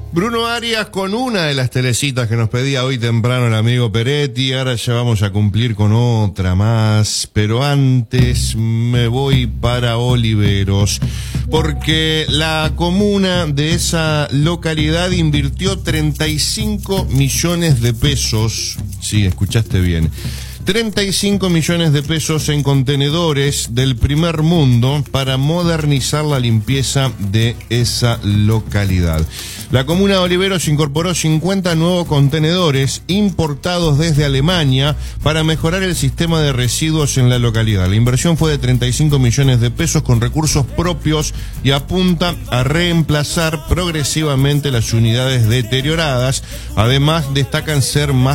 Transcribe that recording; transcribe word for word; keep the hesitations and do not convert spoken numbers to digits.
Bruno Arias con una de las telecitas que nos pedía hoy temprano el amigo Peretti. Ahora ya vamos a cumplir con otra más, pero antes me voy para Oliveros, porque la comuna de esa localidad invirtió treinta y cinco millones de pesos. Sí, escuchaste bien. treinta y cinco millones de pesos en contenedores del primer mundo para modernizar la limpieza de esa localidad. La comuna de Oliveros incorporó cincuenta nuevos contenedores importados desde Alemania para mejorar el sistema de residuos en la localidad. La inversión fue de treinta y cinco millones de pesos con recursos propios y apunta a reemplazar progresivamente las unidades deterioradas. Además, destacan ser más